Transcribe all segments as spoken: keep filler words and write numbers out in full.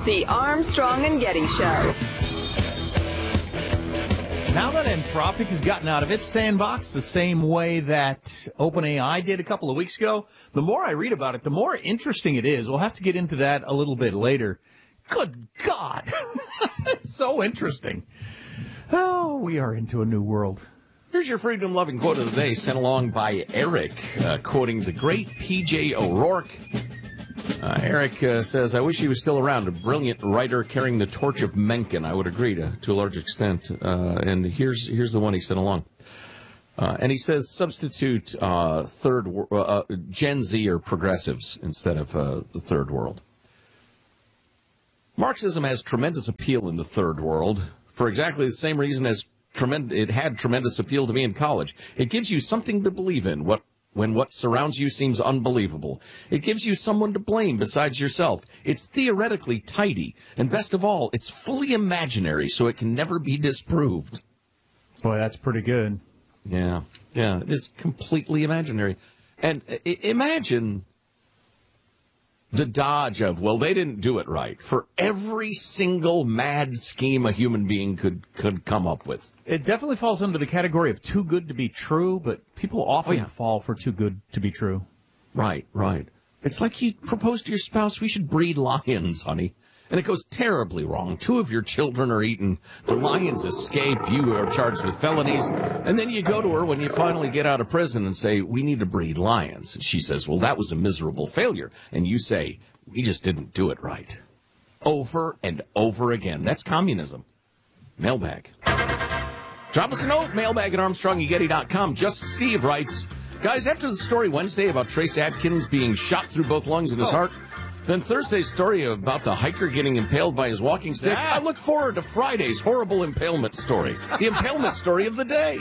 The Armstrong and Getty Show. Now that Anthropic has gotten out of its sandbox the same way that OpenAI did a couple of weeks ago, the more I read about it, the more interesting it is. We'll have to get into that a little bit later. Good God. It's so interesting. Oh, we are into a new world. Here's your freedom-loving quote of the day, sent along by Eric, uh, quoting the great P J O'Rourke. Uh, Eric uh, says, I wish he was still around, a brilliant writer carrying the torch of Mencken. I would agree to, to a large extent. Uh, and here's here's the one he sent along. Uh, and he says, substitute uh, third uh, uh, Gen Z or progressives instead of uh, the third world. Marxism has tremendous appeal in the third world for exactly the same reason as tremend- it had tremendous appeal to me in college. It gives you something to believe in, what when what surrounds you seems unbelievable. It gives you someone to blame besides yourself. It's theoretically tidy. And best of all, it's fully imaginary, so it can never be disproved. Boy, that's pretty good. Yeah, yeah, it is completely imaginary. And I- imagine the dodge of, well, they didn't do it right, for every single mad scheme a human being could, could come up with. It definitely falls under the category of too good to be true, but people often Oh, yeah. fall for too good to be true. Right, right. It's like you propose to your spouse, we should breed lions, honey. And it goes terribly wrong. Two of your children are eaten. The lions escape. You are charged with felonies. And then you go to her when you finally get out of prison and say, we need to breed lions. And she says, well, that was a miserable failure. And you say, we just didn't do it right. Over and over again. That's communism. Mailbag. Drop us a note, mailbag at Armstrong and Getty dot com. Just Steve writes, guys, after the story Wednesday about Trace Adkins being shot through both lungs and his Oh. heart, then Thursday's story about the hiker getting impaled by his walking stick, Ah. I look forward to Friday's horrible impalement story. The impalement story of the day.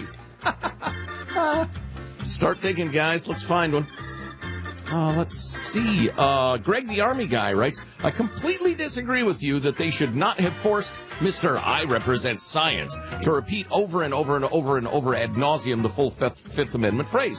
Start digging, guys. Let's find one. Uh, let's see. Uh, Greg the Army guy writes, I completely disagree with you that they should not have forced Mister I represent science to repeat over and over and over and over ad nauseum the full Fifth, Fifth Amendment phrase.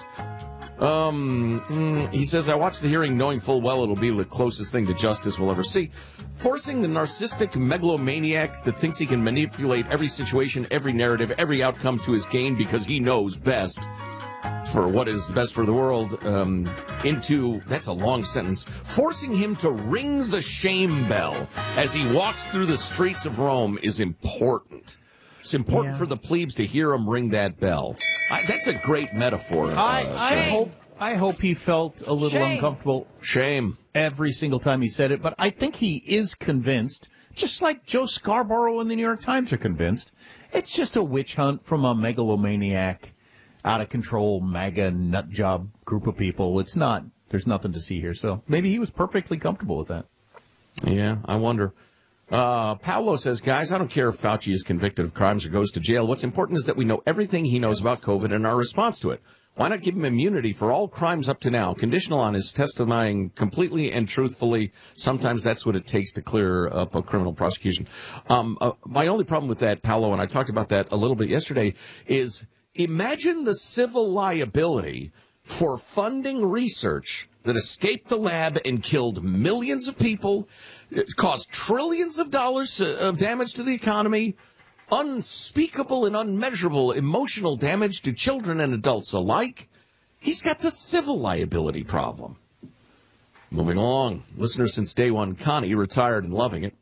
Um, mm, he says, I watched the hearing knowing full well it'll be the closest thing to justice we'll ever see. Forcing the narcissistic megalomaniac that thinks he can manipulate every situation, every narrative, every outcome to his gain because he knows best for what is best for the world, um, into, that's a long sentence, forcing him to ring the shame bell as he walks through the streets of Rome is important. It's important Yeah. for the plebes to hear him ring that bell. I, that's a great metaphor. I, uh, I Shane. hope I hope he felt a little Shame. uncomfortable Shame. every single time he said it, but I think he is convinced, just like Joe Scarborough and the New York Times are convinced, it's just a witch hunt from a megalomaniac, out of control, MAGA nut job group of people. It's not, there's nothing to see here. So maybe he was perfectly comfortable with that. Yeah, I wonder. Uh, Paolo says, guys, I don't care if Fauci is convicted of crimes or goes to jail. What's important is that we know everything he knows about COVID and our response to it. Why not give him immunity for all crimes up to now, conditional on his testifying completely and truthfully? Sometimes that's what it takes to clear up a criminal prosecution. Um, uh, my only problem with that, Paolo, and I talked about that a little bit yesterday, is imagine the civil liability for funding research that escaped the lab and killed millions of people, caused trillions of dollars of damage to the economy, unspeakable and unmeasurable emotional damage to children and adults alike. He's got the civil liability problem. Moving along. Listener since day one, Connie, retired and loving it.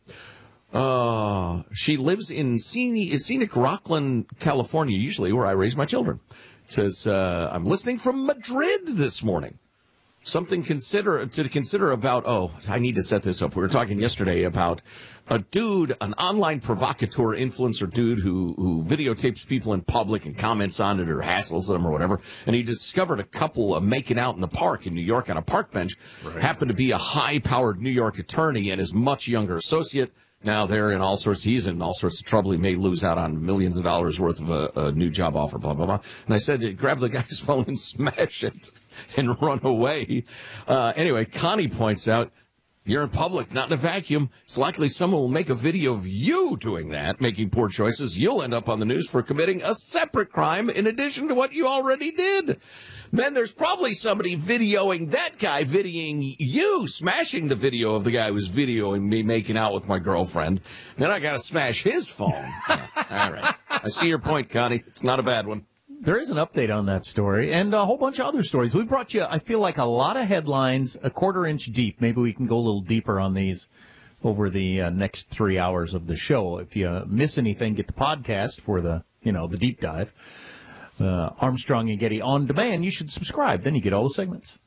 Uh, she lives in scenic, scenic Rockland, California, usually where I raise my children. It says, uh, I'm listening from Madrid this morning. Something consider to consider about, oh, I need to set this up. We were talking yesterday about a dude, an online provocateur influencer dude who, who videotapes people in public and comments on it or hassles them or whatever. And he discovered a couple uh, making out in the park in New York on a park bench. Right. Happened to be a high-powered New York attorney and his much younger associate. Now they're in all sorts, he's in all sorts of trouble. He may lose out on millions of dollars worth of a, a new job offer, blah, blah, blah. And I said, grab the guy's phone and smash it and run away. Uh, anyway, Connie points out, you're in public, not in a vacuum. It's likely someone will make a video of you doing that, making poor choices. You'll end up on the news for committing a separate crime in addition to what you already did. then there's probably somebody videoing that guy, videoing you, smashing the video of the guy who's videoing me making out with my girlfriend. Then I got to smash his phone. Yeah. All right. I see your point, Connie. It's not a bad one. There is an update on that story and a whole bunch of other stories. We brought you, I feel like, a lot of headlines, a quarter inch deep. Maybe we can go a little deeper on these over the uh, next three hours of the show. If you miss anything, get the podcast for the, you know, the deep dive. Uh, Armstrong and Getty on demand. You should subscribe. Then you get all the segments.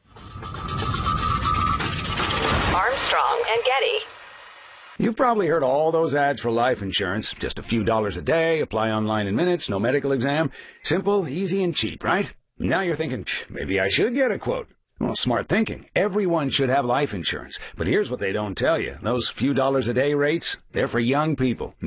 Armstrong and Getty. You've probably heard all those ads for life insurance. Just a few dollars a day, apply online in minutes, no medical exam. Simple, easy, and cheap, right? Now you're thinking, maybe I should get a quote. Well, smart thinking. Everyone should have life insurance. But here's what they don't tell you. Those few dollars a day rates, they're for young people.